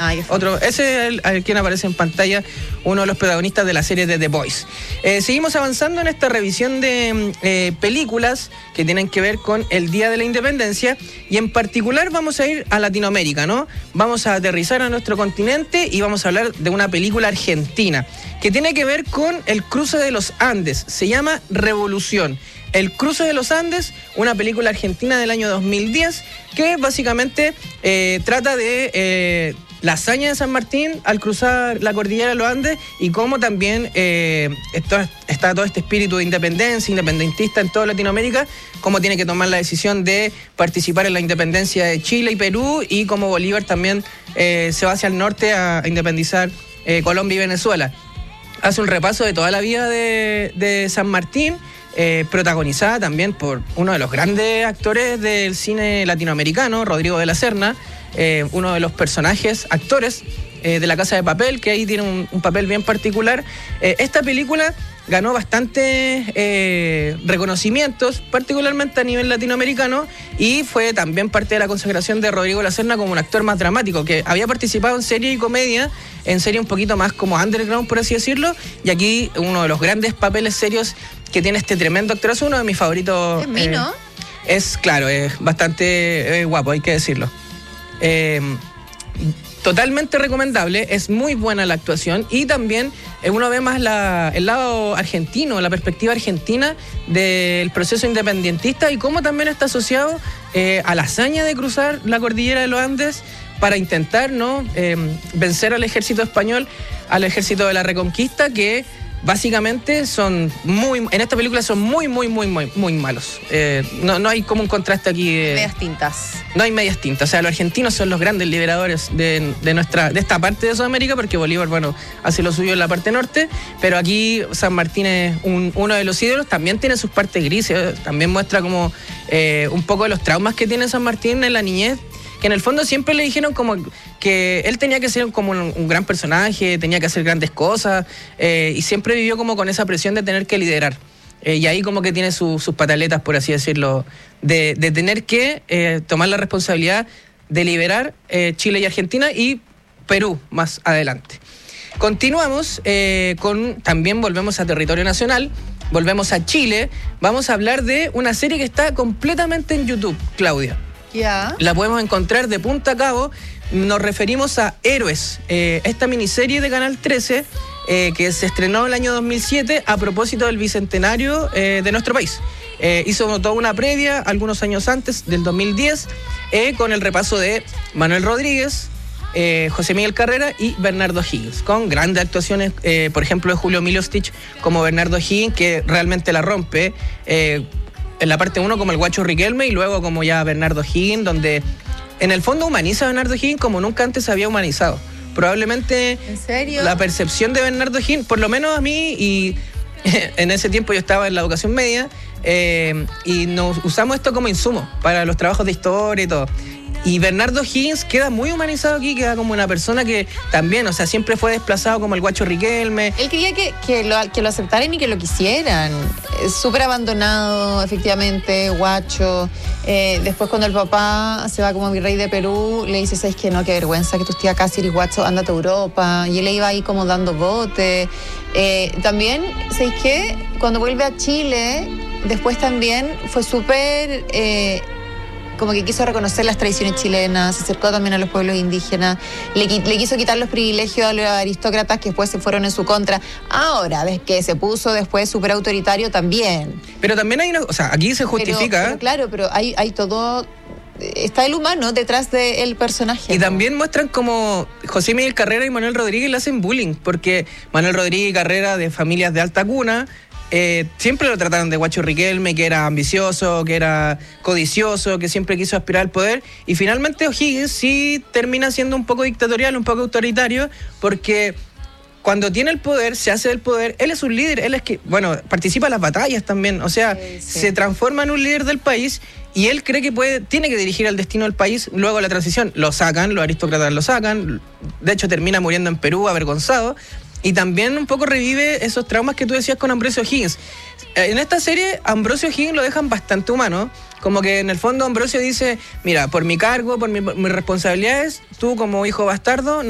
ese es el quien aparece en pantalla, uno de los protagonistas de la serie de The Boys. Seguimos avanzando en esta revisión de películas que tienen que ver con el Día de la Independencia, y en particular vamos a ir a Latinoamérica, ¿no? Vamos a aterrizar a nuestro continente y vamos a hablar de una película argentina que tiene que ver con el cruce de los Andes. Se llama Revolución. El cruce de los Andes, una película argentina del año 2010 que básicamente trata de la hazaña de San Martín al cruzar la cordillera de los Andes, y cómo también está todo este espíritu de independencia, independentista en toda Latinoamérica, cómo tiene que tomar la decisión de participar en la independencia de Chile y Perú, y cómo Bolívar también se va hacia el norte a independizar Colombia y Venezuela. Hace un repaso de toda la vida de San Martín, protagonizada también por uno de los grandes actores del cine latinoamericano, Rodrigo de la Serna, uno de los actores de La Casa de Papel, que ahí tiene un papel bien particular. Esta película ganó bastantes reconocimientos, particularmente a nivel latinoamericano, y fue también parte de la consagración de Rodrigo de la Serna como un actor más dramático, que había participado en serie y comedia, en serie un poquito más como underground, por así decirlo, y aquí uno de los grandes papeles serios que tiene este tremendo actorazo, uno de mis favoritos. Es mí, ¿no? Es bastante guapo, hay que decirlo. Totalmente recomendable, es muy buena la actuación, y también uno ve más el lado argentino, la perspectiva argentina del proceso independentista, y cómo también está asociado a la hazaña de cruzar la cordillera de los Andes para intentar, ¿no?, vencer al ejército español, al ejército de la Reconquista, que básicamente en esta película son muy malos. No hay como un contraste aquí. Medias tintas. No hay medias tintas. O sea, los argentinos son los grandes liberadores de esta parte de Sudamérica, porque Bolívar, bueno, hace lo suyo en la parte norte, pero aquí San Martín es uno de los ídolos. También tiene sus partes grises, también muestra como un poco de los traumas que tiene San Martín en la niñez, que en el fondo siempre le dijeron como que él tenía que ser como un gran personaje, tenía que hacer grandes cosas, y siempre vivió como con esa presión de tener que liderar. Y ahí como que tiene sus pataletas, por así decirlo, de tener que tomar la responsabilidad de liberar Chile y Argentina y Perú más adelante. Continuamos también volvemos a territorio nacional, volvemos a Chile. Vamos a hablar de una serie que está completamente en YouTube, Claudia. Ya. La podemos encontrar de punta a cabo. Nos referimos a Héroes, esta miniserie de Canal 13 que se estrenó el año 2007 a propósito del bicentenario de nuestro país. Hizo toda una previa algunos años antes, del 2010, con el repaso de Manuel Rodríguez, José Miguel Carrera y Bernardo Higgins, con grandes actuaciones, por ejemplo, de Julio Emilio Stich como Bernardo Higgins, que realmente la rompe. En la parte 1 como el Guacho Riquelme, y luego como ya Bernardo Higgins, donde en el fondo humaniza a Bernardo Higgins como nunca antes se había humanizado. Probablemente ¿En serio? La percepción de Bernardo Higgins, por lo menos a mí, y en ese tiempo yo estaba en la educación media, y nos usamos esto como insumo para los trabajos de historia y todo. Y Bernardo Higgins queda muy humanizado aquí, queda como una persona que también, o sea, siempre fue desplazado como el Guacho Riquelme. Él quería que lo aceptaran y que lo quisieran. Súper abandonado, efectivamente, guacho. Después cuando el papá se va como virrey de Perú, le dice, ¿sabes qué? No, qué vergüenza que tú estés acá, si eres guacho, ándate a Europa. Y él iba ahí como dando bote. También, ¿sabes qué? Cuando vuelve a Chile, después también fue súper... como que quiso reconocer las tradiciones chilenas, se acercó también a los pueblos indígenas, le quiso quitar los privilegios a los aristócratas que después se fueron en su contra. Ahora, ves que se puso después súper autoritario también. Pero también hay o sea, aquí se justifica. Pero claro, pero hay todo... Está el humano detrás del personaje. Y también muestran como José Miguel Carrera y Manuel Rodríguez le hacen bullying, porque Manuel Rodríguez y Carrera, de familias de alta cuna, siempre lo trataron de Guacho Riquelme, que era ambicioso, que era codicioso, que siempre quiso aspirar al poder, y finalmente O'Higgins sí termina siendo un poco dictatorial, un poco autoritario, porque cuando tiene el poder, se hace del poder, él es un líder, él es que, bueno, participa en las batallas también, o sea, se transforma en un líder del país, y él cree que tiene que dirigir el destino del país. Luego de la transición lo sacan, los aristócratas lo sacan, de hecho termina muriendo en Perú avergonzado, y también un poco revive esos traumas que tú decías con Ambrosio O'Higgins. En esta serie, Ambrosio O'Higgins lo dejan bastante humano, como que en el fondo Ambrosio dice, mira, por mi cargo, por mis responsabilidades, tú como hijo bastardo